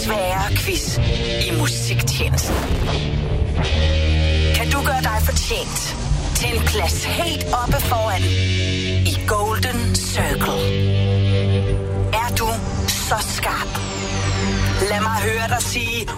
svære quiz i musiktjenesten. Kan du gøre dig fortjent til en plads helt oppe foran i Golden Circle? Er du så skarp? Lad mig høre dig sige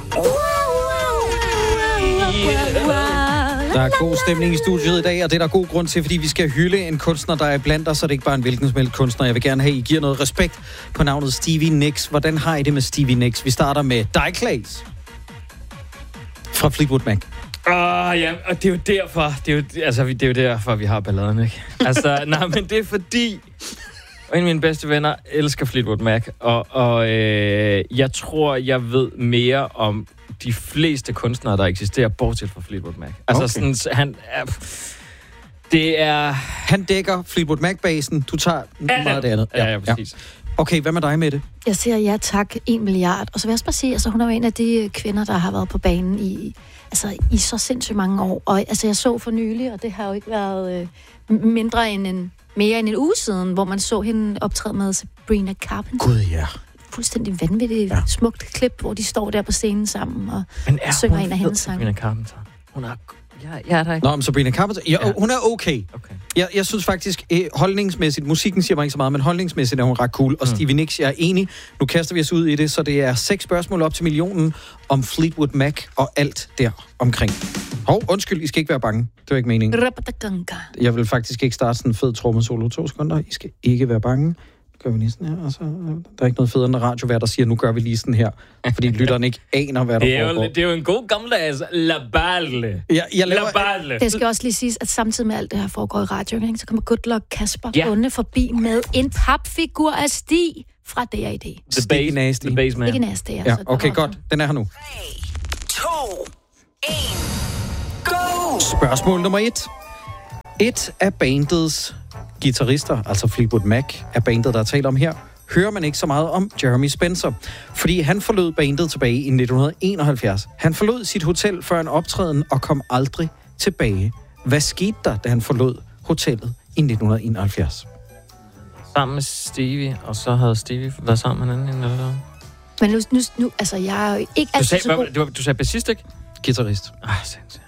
Der er god stemning i studiet i dag, og det er der god grund til, fordi vi skal hylde en kunstner, der er blandt os, så det er ikke bare en hvilken som helst kunstner. Jeg vil gerne have, at I giver noget respekt på navnet Stevie Nicks. Hvordan har I det med Stevie Nicks? Vi starter med dig, Claes. Fra Fleetwood Mac. Ja, og det er jo derfor, det er jo derfor, vi har balladen, ikke? Altså, nej, men det er fordi, en af mine bedste venner elsker Fleetwood Mac, og jeg tror, jeg ved mere om de fleste kunstnere, der eksisterer, bortset fra Fleetwood Mac. Altså, okay. Sådan, Han dækker Fleetwood Mac-basen, du tager meget af det andet. Ja, præcis. Okay, hvad med dig med det? Jeg siger ja tak, 1 milliard. Og så vil jeg også bare sige, altså hun er jo en af de kvinder, der har været på banen i så sindssygt mange år. Og altså jeg så for nylig, og det har jo ikke været mere end en uge siden, hvor man så hende optræde med Sabrina Carpenter. Gud, ja. Fuldstændig vanvittigt smukt klip, hvor de står der på scenen sammen og synger en af hendes sange. Sabrina Carpenter. Hun er... Jeg er der ikke. Nå, men Sabrina Carpenter... Ja, hun er okay. Jeg synes faktisk, holdningsmæssigt... Musikken siger mig ikke så meget, men holdningsmæssigt er hun ret cool. Og Stevie Nicks, jeg er enig. Nu kaster vi os ud i det, så det er 6 spørgsmål op til millionen om Fleetwood Mac og alt der omkring. Undskyld, I skal ikke være bange. Det var ikke meningen. Jeg vil faktisk ikke starte sådan en fed trommesolo 2 sekunder. I skal ikke være bange. Gør vi lige sådan her, og så der er ikke noget federe end radiovært, der siger, nu gør vi lige sådan her, fordi lytteren ikke aner, hvad der foregår. Det er jo en god gammeldags la balle. Det skal også lige siges, at samtidig med alt det her foregår i radioen, så kommer Good Luck Kasper gående forbi med en papfigur af Stig fra D.A.D. Sticky Nasty. The Bass Man. Sticky Nasty, ja. Okay, godt. Den er her nu. 3, 2, 1, go! Spørgsmål nummer 1. Et af bandets guitarister, altså Fleetwood Mac, er bandet, der er talt om her, hører man ikke så meget om Jeremy Spencer, fordi han forlod bandet tilbage i 1971. Han forlod sit hotel før en optræden og kom aldrig tilbage. Hvad skete der, da han forlod hotellet i 1971? Sammen med Stevie, og så havde Stevie været sammen med en anden eller? Men nu, altså jeg er jo ikke altid så god. Du sagde bassist, ikke? Guitarist. Sindssygt.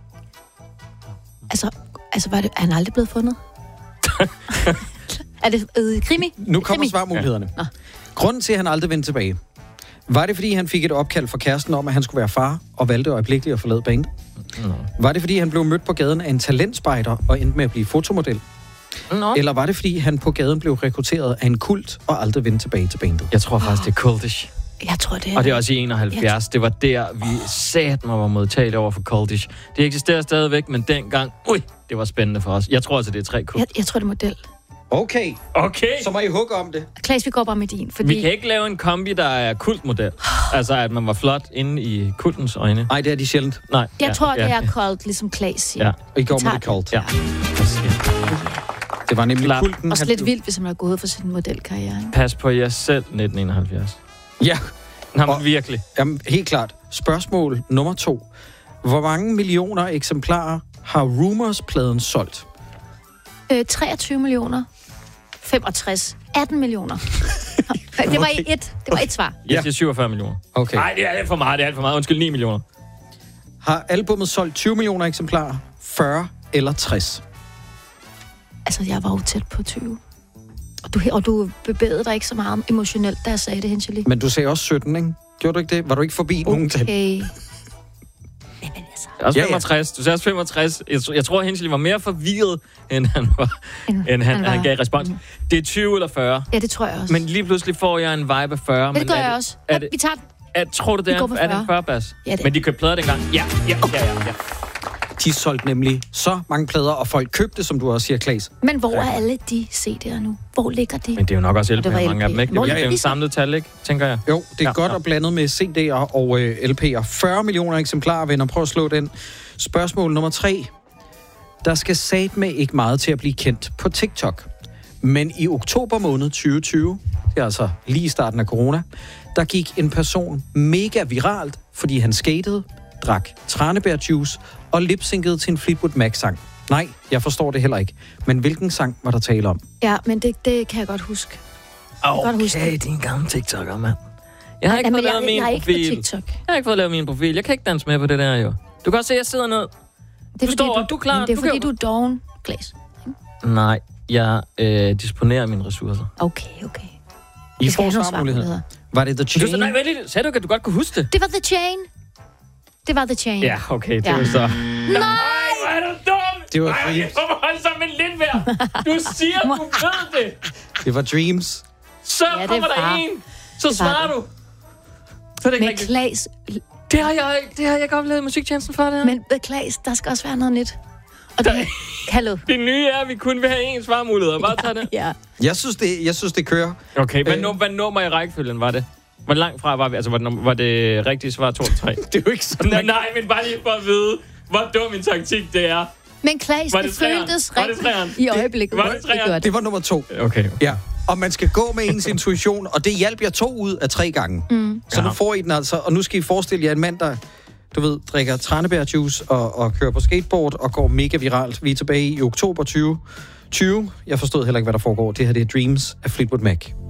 Altså var det, er han aldrig blevet fundet? Er det krimi? Nu kommer svarmulighederne. Ja. Grunden til, at han aldrig vendte tilbage, var det, fordi han fik et opkald fra kæresten om, at han skulle være far, og valgte øjeblikkeligt at forlade bandet? Var det, fordi han blev mødt på gaden af en talentspejder og endte med at blive fotomodel? Eller var det, fordi han på gaden blev rekrutteret af en kult og aldrig vendte tilbage til bandet? Jeg tror faktisk, det er Cultish. Jeg tror, det er... Og det er også i 71. Det var der, vi satme var modtagelige over for Cultish. Det eksisterer stadigvæk, men dengang... det var spændende for os. Jeg tror altså, det er 3 kult. Jeg tror, det er model. Okay. Så må I hugge om det. Klaas, vi går bare med din, fordi... Vi kan ikke lave en kombi, der er kultmodel. Altså, at man var flot inde i kultens øjne. Nej, det er de sjældent. Nej. Jeg tror, det er kult, ligesom Klaas siger. Ja, I går med det kult. Ja. Det var nemlig kulten. Også lidt vildt, hvis man har gået for sin modelkarriere. Ikke? Pas på jer selv, 1971. Ja. Nå, men virkelig. Jamen, helt klart. Spørgsmål nummer 2. Hvor mange millioner eksemplarer har Rumours-pladen solgt? 23 millioner. 65. 18 millioner. Det var et svar. Jeg siger 47 millioner. Okay. Nej, det er alt for meget. Undskyld, 9 millioner. Har albummet solgt 20 millioner eksemplarer, 40 eller 60? Altså, jeg var jo tæt på 20. Og du bevægede dig ikke så meget emotionelt, da jeg sagde det, Henseli. Men du sagde også 17, ikke? Gjorde du ikke det? Var du ikke forbi nogen tal? Okay. Også 65. Du sagde også 65. Jeg tror, Henseli var mere forvirret, end han gav respons. Det er 20 eller 40. Ja, det tror jeg også. Men lige pludselig får jeg en vibe af 40. Ja, det gør jeg også. Vi tager den. Tror du, det er en 40-bas? Ja, det. Men de købte plader dengang. Ja. De solgte nemlig så mange plader, og folk købte, som du også siger, Claes. Men hvor er alle de CD'er nu? Hvor ligger de? Men det er jo nok også LP'er, mange af dem, ikke? Det er jo en samlet tal, ikke? Tænker jeg. Jo, det er godt at blande med CD'er og LP'er. 40 millioner eksemplarer, venner. Prøv at slå den. Spørgsmål nummer 3. Der skal satme ikke meget til at blive kendt på TikTok. Men i oktober måned 2020, det er altså lige i starten af corona, der gik en person mega viralt, fordi han skatede, drak tranebærjuice og lipsynkede til en Fleetwood Mac-sang. Nej, jeg forstår det heller ikke. Men hvilken sang var der tale om? Ja, men det kan jeg godt huske. Okay, din gamle TikToker, mand. Jeg har ikke fået lavet min jeg er ikke på profil. TikTok. Jeg har ikke fået lavet min profil. Jeg kan ikke danse med på det der, jo. Du kan også se, at jeg sidder ned. Det er fordi, du er klar. Det er fordi, du er doven, Klaas. Nej, jeg disponerer mine ressourcer. Okay. I får svarmuligheder. Var det The Chain? Nej, vent lidt. Sagde du ikke, at du godt kunne huske det? Det var The Chain. Det var The Chain. Ja, okay, det var så... Nej, hvor er du dum! Det var Dreams. Jeg må holde sammen med lidt mere. Du siger, du ved det. Det var Dreams. Så kommer der en. Så svarer du. Så er det ikke Men rigtigt. Klaas... Det har jeg ikke oplevet i musiktjenesten før, det her. Men Klaas, der skal også være noget nyt. Og det... Hallo. Det nye er, at vi kun vil have én svarmulighed. Bare tag det. Ja. Jeg synes, det kører. Okay, hvad nummer i rækkefølgen var det? Hvor langt fra var vi? Altså, var det rigtige svar 2 eller 3? Det er jo ikke sådan. Nej, men bare lige for at vide, hvor dum en taktik det er. Men Klaas, det føltes rigtigt i øjeblikket. Var det træeren? Det var nummer 2. Okay. Ja. Og man skal gå med ens intuition, og det hjalp jeg 2 ud af 3 gange. Så nu får I den altså, og nu skal I forestille jer en mand, der, du ved, drikker tranebærjuice og kører på skateboard og går mega viralt. Vi er tilbage i oktober 2020. Jeg forstod heller ikke, hvad der foregår. Det her det er Dreams af Fleetwood Mac.